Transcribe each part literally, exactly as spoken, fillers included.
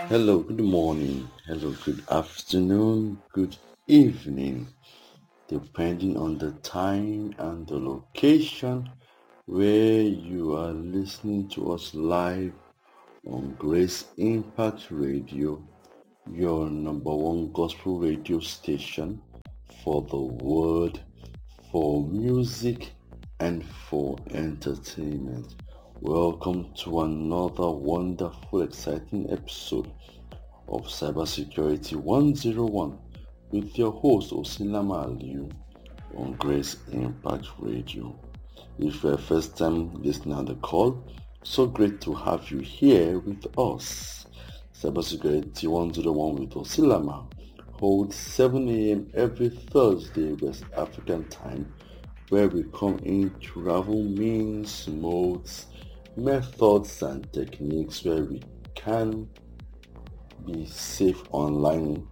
Hello, good morning. Hello, good afternoon, good evening, depending on the time and the location where you are listening to us live on Grace Impact Radio, your number one gospel radio station for the world, for music, and for entertainment. Welcome to another wonderful, exciting episode of Cybersecurity one oh one with your host Osinlama Aliyu on Grace Impact Radio. If you're a first time listener on the call, so great to have you here with us. Cybersecurity one oh one with Osinlama holds seven a.m. every Thursday West African time, where we come in to travel means, modes, methods and techniques where we can be safe online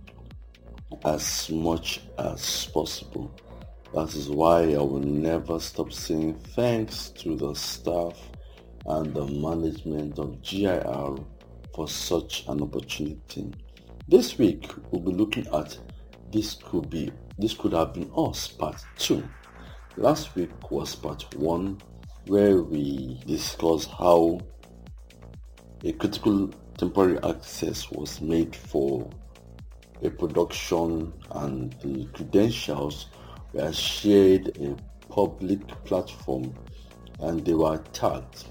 as much as possible. That is why I will never stop saying thanks to the staff and the management of G I R for such an opportunity. This week we'll be looking at this could be this could have been us part two. Last week was part one, where we discussed how a critical temporary access was made for a production and the credentials were shared in a public platform and they were attacked,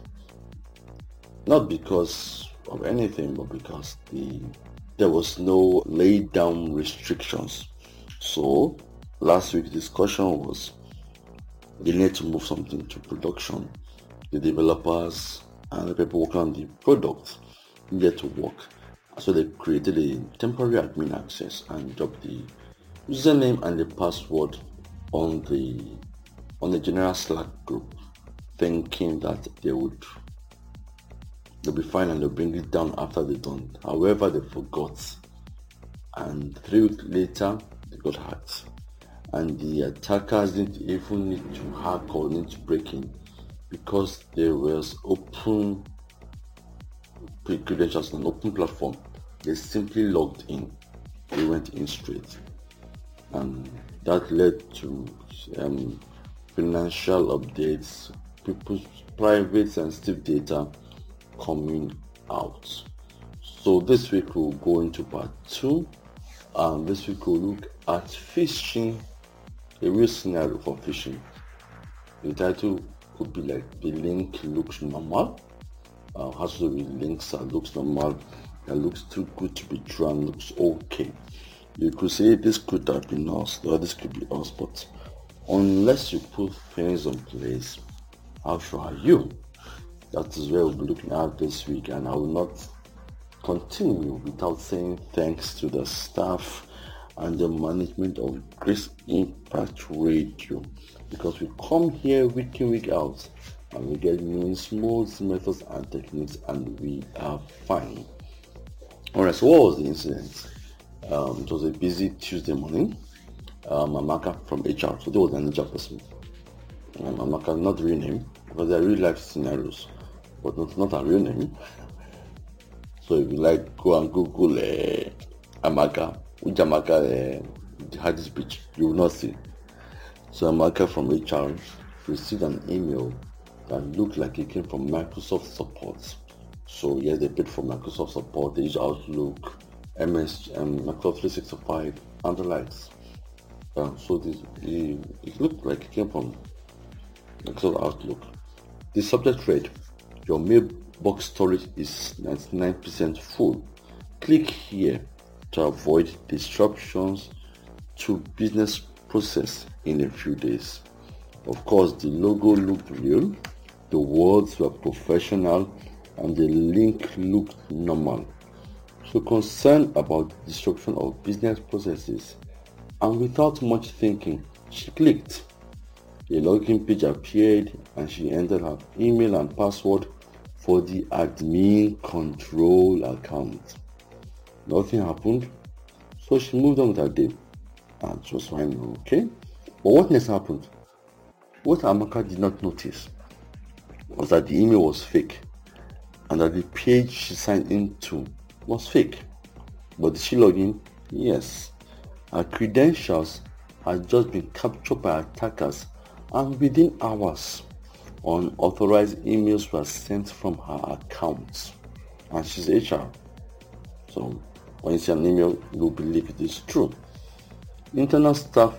not because of anything but because the there was no laid down restrictions. So last week's discussion was they need to move something to production. The developers and the people working on the product needed to work. So they created a temporary admin access and dropped the username and the password on the on the general Slack group, thinking that they would they'll be fine and they'll bring it down after they're done. However, they forgot, and three weeks later they got hacked. And the attackers didn't even need to hack or need to break in, because there was open credentials on an open platform. They simply logged in. They went in straight, and that led to um, financial updates, people's private sensitive data coming out. So this week we'll go into part two, and this week we'll look at phishing. A real scenario for phishing. The title could be like the link looks normal. Uh, has to do with links that looks normal, that looks too good to be true and looks okay. You could say this could have been us, or this could be us, but unless you put things in place, how sure are you? That is where we'll be looking at this week, and I will not continue without saying thanks to the staff and the management of Grace Impact Radio, because we come here week in, week out, and we get means, modes, methods and techniques, and we are fine. Alright, so what was the incident? Um, it was a busy Tuesday morning. Um, Amaka from H R, so there was an H R person. Um, Amaka, not the real name, because they are real life scenarios, but not, not a real name. So if you like, go and Google uh, Amaka, which Amaka uh, had this speech, you will not see. So Amaka from H R received an email that looked like it came from Microsoft support. So yes, they paid for Microsoft support, they use Outlook, M S, um, Microsoft three sixty-five, and the likes. Um, so this, it, it looked like it came from Microsoft Outlook. The subject read, your mailbox storage is ninety-nine percent full. Click here to avoid disruptions to business process in a few days. Of course, the logo looked real, the words were professional, and the link looked normal. So concerned about the disruption of business processes, and without much thinking, she clicked. A login page appeared and she entered her email and password for the admin control account. Nothing happened, so she moved on with her day, and it was fine, okay? But what next happened? What Amaka did not notice was that the email was fake and that the page she signed into was fake. But did she log in? Yes. Her credentials had just been captured by attackers, and within hours, unauthorized emails were sent from her accounts. And she's H R. So when you see an email, you'll believe it is true. Internal staff